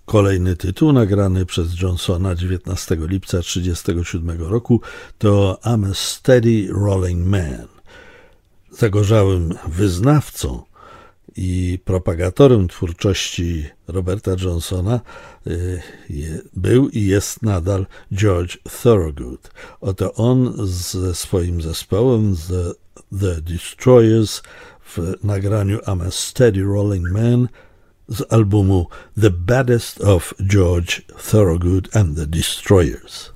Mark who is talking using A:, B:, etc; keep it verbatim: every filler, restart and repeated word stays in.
A: Kolejny tytuł nagrany przez Johnsona dziewiętnastego lipca tysiąc dziewięćset trzydziestego siódmego roku to I'm a Steady Rolling Man. Zagorzałym wyznawcą i propagatorem twórczości Roberta Johnsona y, je, był i jest nadal George Thorogood. Oto on ze swoim zespołem The, The Destroyers w nagraniu I'm a Steady Rolling Man z albumu The Baddest of George Thorogood and the Destroyers.